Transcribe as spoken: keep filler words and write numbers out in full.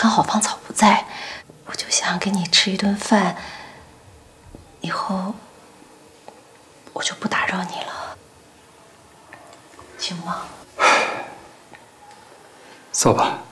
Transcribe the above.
刚好芳草不在，我就想给你吃一顿饭，以后我就不打扰你了，行吗？ 走吧。